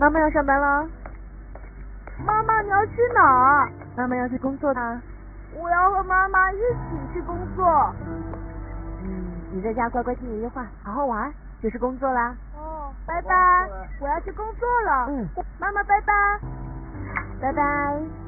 妈妈要上班了。 妈妈，你要去哪儿？ 妈妈要去工作的。 我要和妈妈一起去工作。 你在家乖乖听爷爷话，好好玩，就是工作啦。 哦，拜拜，我要去工作了。 嗯， 妈妈拜拜。 拜拜。